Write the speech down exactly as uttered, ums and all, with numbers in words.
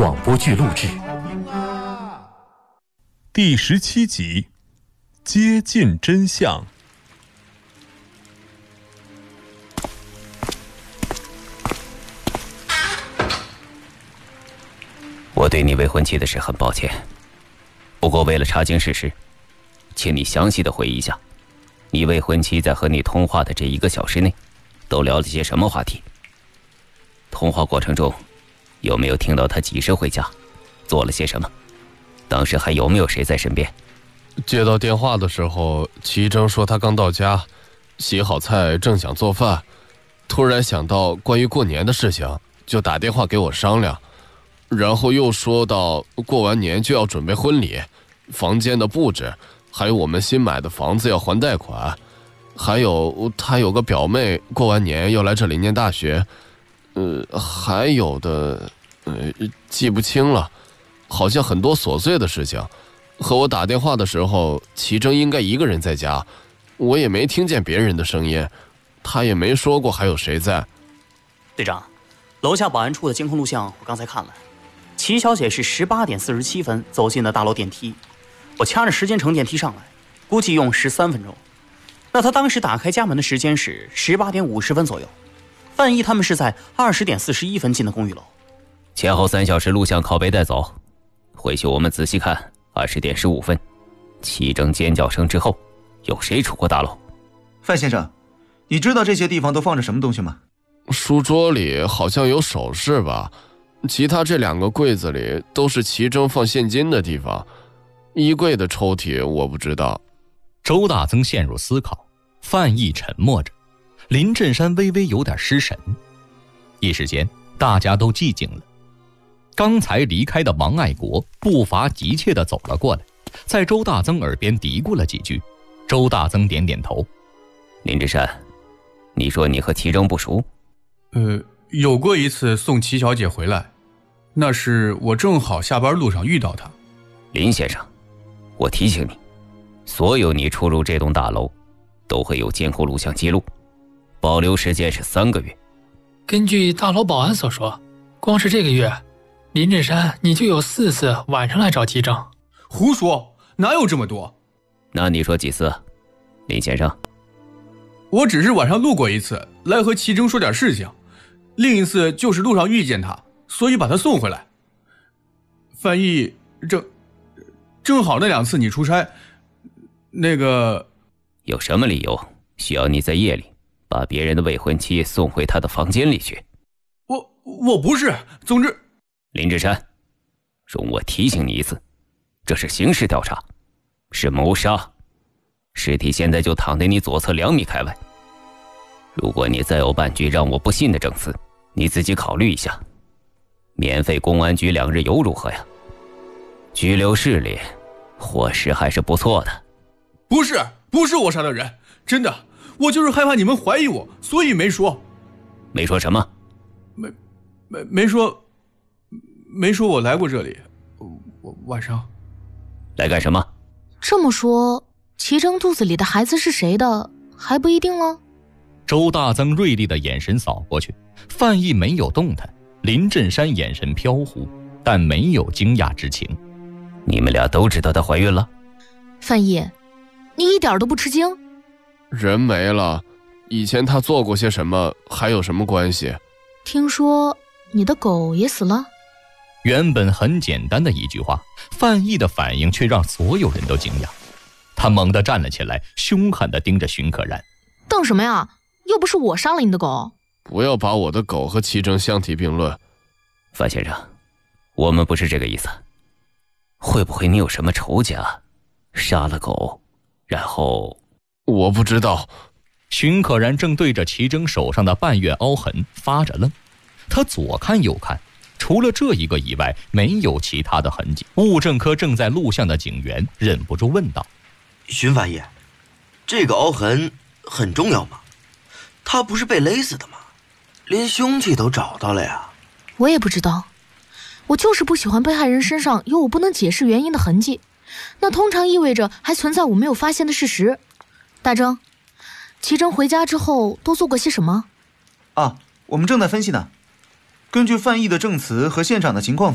广播剧录制。 第十七集，接近真相。 我对你未婚妻的事很抱歉，不过为了查清事实，请你详细的回忆一下，你未婚妻在和你通话的这一个小时内，都聊了些什么话题？通话过程中，有没有听到她几时回家，做了些什么？当时还有没有谁在身边？ 接到电话的时候，齐征说他刚到家，洗好菜正想做饭，突然想到关于过年的事情，就打电话给我商量。然后又说到过完年就要准备婚礼，房间的布置，还有我们新买的房子要还贷款，还有他有个表妹过完年要来这里念大学，呃，还有的，呃，记不清了，好像很多琐碎的事情。和我打电话的时候，齐征应该一个人在家，我也没听见别人的声音，他也没说过还有谁在。 队长，楼下保安处的监控录像我刚才看了。齐小姐是十八点四十七分走进的大楼电梯，我掐着时间乘电梯上来，估计用十三分钟。那她当时打开家门的时间是十八点五十分左右。范毅他们是在二十点四十一分进的公寓楼。 前后三小时录像拷贝带走，回去我们仔细看。二十点十五分，齐征尖叫声之后，有谁出过大楼？ 范先生，你知道这些地方都放着什么东西吗？ 书桌里好像有首饰吧。其他这两个柜子里都是齐征放现金的地方，衣柜的抽屉我不知道。 周大增陷入思考，范毅沉默着，林振山微微有点失神。一时间大家都寂静了。刚才离开的王爱国步伐急切地走了过来，在周大增耳边嘀咕了几句。周大增点点头。 林振山，你说你和齐征不熟？ 呃有过一次送齐小姐回来，那是我正好下班路上遇到她。 林先生，我提醒你，所有你出入这栋大楼都会有监控录像记录，保留时间是三个月。 根据大楼保安所说，光是这个月，林振山你就有四次晚上来找齐征。 胡说，哪有这么多？ 那你说几次？林先生， 我只是晚上路过一次，来和齐征说点事情，另一次就是路上遇见他，所以把他送回来。范毅，正正好那两次你出差，那个有什么理由需要你在夜里把别人的未婚妻送回他的房间里去？ 我我不是，总之， 林志山，容我提醒你一次，这是刑事调查，是谋杀，尸体现在就躺在你左侧两米开外。如果你再有半句让我不信的证词，你自己考虑一下，免费公安局两日游如何呀？拘留室里伙食还是不错的。 不是不是我杀的人，真的，我就是害怕你们怀疑我，所以没说。 没说什么？ 没没没说没说我来过这里，我晚上来干什么？ 这么说，齐征肚子里的孩子是谁的还不一定了。 周大增锐利的眼神扫过去，范毅没有动弹，林振山眼神飘忽，但没有惊讶之情。 你们俩都知道她怀孕了？ 范毅，你一点都不吃惊？ 人没了，以前他做过些什么还有什么关系？ 听说你的狗也死了？ 原本很简单的一句话，范毅的反应却让所有人都惊讶。他猛地站了起来，凶狠地盯着荀可然。 瞪什么呀？又不是我杀了你的狗。 不要把我的狗和齐征相提并论。 范先生，我们不是这个意思。会不会你有什么仇家，杀了狗，然后…… 我不知道。 荀可然正对着齐征手上的半月凹痕发着愣，他左看右看，除了这一个以外，没有其他的痕迹。物证科正在录像的警员忍不住问道： 荀法医，这个凹痕很重要吗？他不是被勒死的吗？连凶器都找到了呀。 我也不知道，我就是不喜欢被害人身上有我不能解释原因的痕迹，那通常意味着还存在我没有发现的事实。大征，齐征回家之后都做过些什么？ 啊，我们正在分析呢。根据范毅的证词和现场的情况